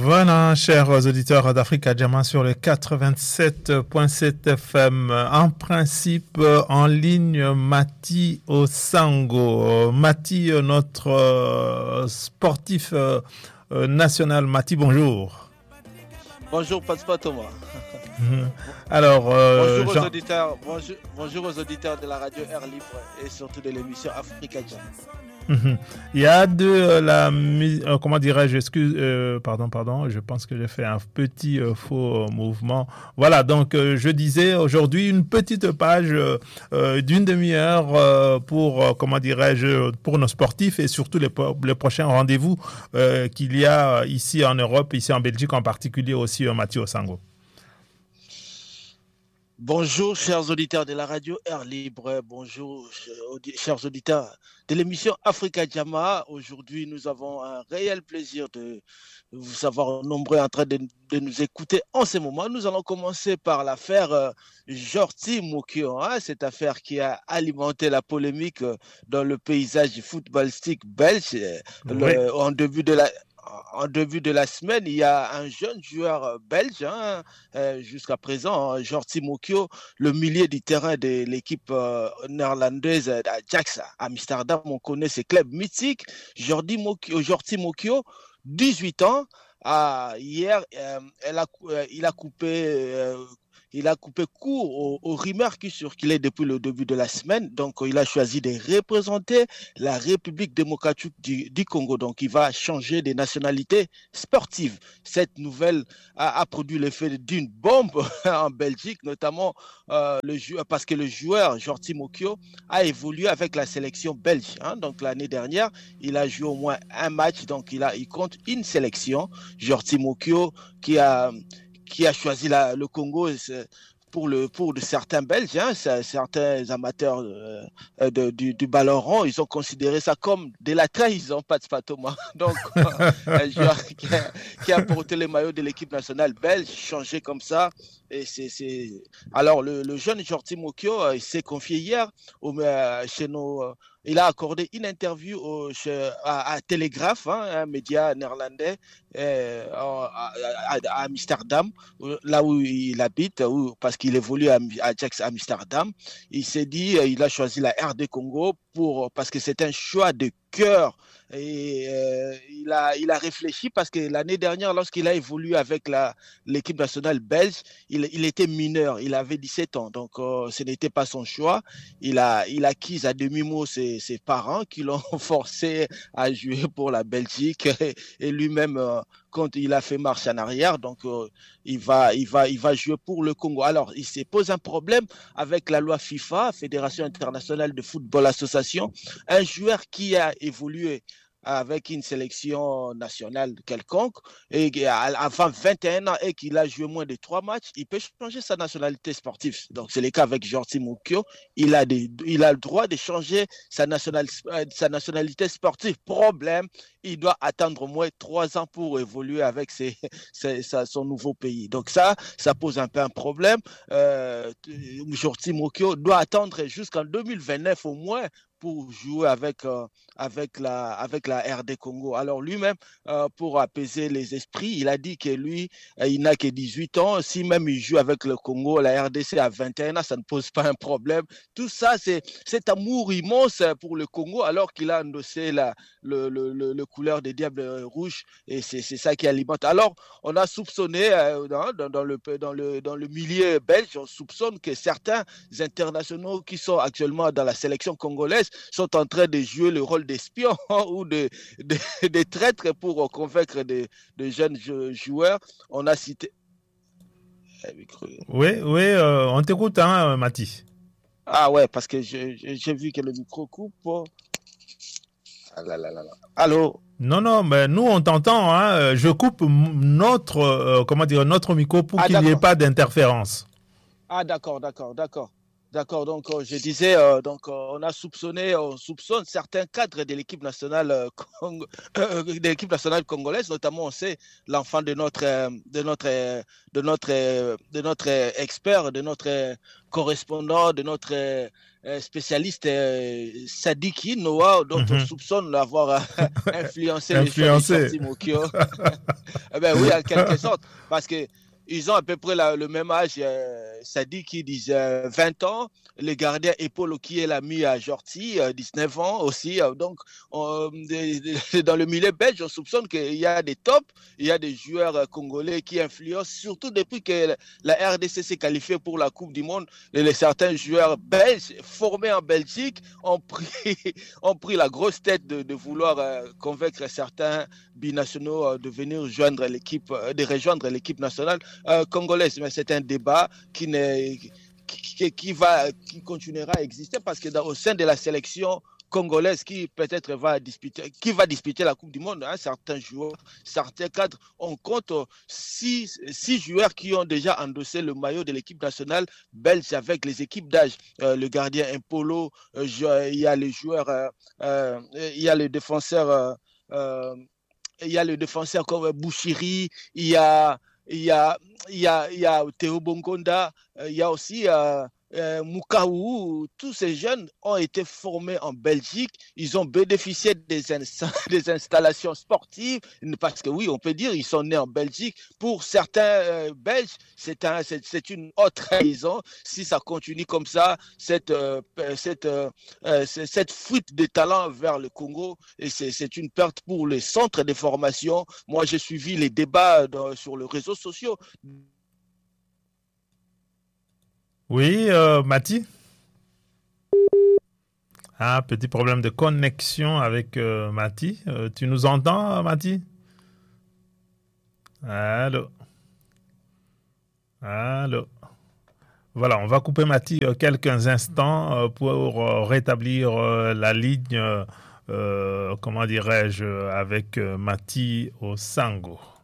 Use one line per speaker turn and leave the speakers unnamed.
Voilà, chers auditeurs d'Africa Diamant sur le 87.7 FM. En principe, en ligne, Mati Osango. Mati, notre sportif national. Mati, bonjour.
Bonjour, Pascal Thomas.
Alors,
bonjour aux auditeurs de la radio Air Libre et surtout de l'émission Africa Jam.
Il y a de la comment dirais-je, pardon, je pense que j'ai fait un petit faux mouvement. Voilà, donc je disais aujourd'hui une petite page d'une demi-heure pour comment dirais-je, pour nos sportifs et surtout les prochains rendez-vous qu'il y a ici en Europe, ici en Belgique en particulier aussi, Mathieu Osango.
Bonjour, chers auditeurs de la radio Air Libre. Bonjour, chers auditeurs de l'émission Africa Jama. Aujourd'hui, nous avons un réel plaisir de vous savoir nombreux en train de nous écouter en ce moment. Nous allons commencer par l'affaire Jordi Mokio, cette affaire qui a alimenté la polémique dans le paysage footballistique belge.
Oui.
En début de la semaine, il y a un jeune joueur belge, jusqu'à présent, Jordi Mokio, le milieu du terrain de l'équipe néerlandaise d'Ajax à Amsterdam. On connaît ces clubs mythiques. Jordi Mokio, 18 ans. Hier, il a coupé court aux rumeurs qui circulaient depuis le début de la semaine. Donc, il a choisi de représenter la République démocratique du Congo. Donc, il va changer de nationalité sportive. Cette nouvelle a produit l'effet d'une bombe en Belgique, notamment parce que le joueur Jordi Mokio a évolué avec la sélection belge. Donc, l'année dernière, il a joué au moins un match. Donc, il compte une sélection. Jordi Mokio qui a choisi le Congo pour certains Belges, certains amateurs du ballon rond, ils ont considéré ça comme de la trahison, pas Thomas. Donc, un joueur qui a porté le maillot de l'équipe nationale belge, changé comme ça. Et Alors, le jeune Jordi Mokio, il s'est confié hier chez nos... Il a accordé une interview à Telegraph, un média néerlandais à Amsterdam, là où il habite, parce qu'il évolue à Ajax Amsterdam. Il s'est dit, il a choisi la RD Congo parce que c'est un choix de cœur. Et il a réfléchi parce que l'année dernière, lorsqu'il a évolué avec l'équipe nationale belge, il était mineur, il avait 17 ans, donc ce n'était pas son choix. Il a acquis à demi-mot ses parents qui l'ont forcé à jouer pour la Belgique et lui-même, quand il a fait marche en arrière, donc il va jouer pour le Congo. Alors, il se pose un problème avec la loi FIFA, Fédération internationale de football association. Un joueur qui a évolué avec une sélection nationale quelconque et avant 21 ans et qu'il a joué moins de 3 matchs, il peut changer sa nationalité sportive. Donc c'est le cas avec Jordi Mokio, il a le droit de changer sa nationalité sportive. Problème, il doit attendre au moins 3 ans pour évoluer avec son nouveau pays. Donc ça pose un peu un problème. Jordi Mokio doit attendre jusqu'en 2029 au moins pour jouer avec la RD Congo. Alors lui-même, pour apaiser les esprits, il a dit que lui, il n'a que 18 ans. Si même il joue avec le Congo, la RDC à 21 ans, ça ne pose pas un problème. Tout ça, c'est cet amour immense pour le Congo, alors qu'il a endossé le couleur des Diables Rouges, et c'est ça qui alimente. Alors, on a soupçonné dans le milieu belge, on soupçonne que certains internationaux qui sont actuellement dans la sélection congolaise sont en train de jouer le rôle d'espions ou de traîtres pour convaincre de jeunes joueurs. On a cité...
Oui, on t'écoute, Mati.
Ah ouais, parce que j'ai vu que le micro coupe. Allô?
Non, mais nous on t'entend. Je coupe notre micro pour qu'il n'y ait pas d'interférence.
Ah d'accord. D'accord, donc je disais, on soupçonne certains cadres de l'équipe nationale, de l'équipe nationale congolaise, notamment on sait l'enfant de notre expert, de notre correspondant, de notre spécialiste Sadiki Noah, dont on soupçonne d'avoir influencé les choix de Sorti Mokio. Eh ben oui, en quelque sorte, parce que ils ont à peu près le même âge. Ça dit qu'ils disent 20 ans. Le gardien Epolo qui est l'ami à Jorti, 19 ans aussi. Donc, dans le milieu belge, on soupçonne qu'il y a des tops, il y a des joueurs congolais qui influencent, surtout depuis que la RDC s'est qualifiée pour la Coupe du Monde. Certains joueurs belges formés en Belgique ont pris la grosse tête de vouloir convaincre certains binationaux de venir rejoindre l'équipe nationale congolaise. Mais c'est un débat qui continuera à exister parce que au sein de la sélection congolaise qui peut-être va disputer la Coupe du Monde, hein, certains joueurs, certains cadres, on compte 6 joueurs qui ont déjà endossé le maillot de l'équipe nationale belge avec les équipes d'âge. Le gardien Impolo, il y a les joueurs, il y a les défenseurs. Il y a le défenseur comme Bouchiri, il y a Théo Bongonda, il y a aussi Mukaou. Tous ces jeunes ont été formés en Belgique. Ils ont bénéficié des installations sportives parce que oui, on peut dire ils sont nés en Belgique. Pour certains Belges, c'est une haute trahison. Si ça continue comme ça, cette fuite de talents vers le Congo, et c'est une perte pour les centres de formation. Moi, j'ai suivi les débats sur les réseaux sociaux.
Oui, Mati? Ah, petit problème de connexion avec Mati. Tu nous entends, Mati? Allô? Allô? Voilà, on va couper Mati quelques instants pour rétablir la ligne, comment dirais-je, avec Mati Osango.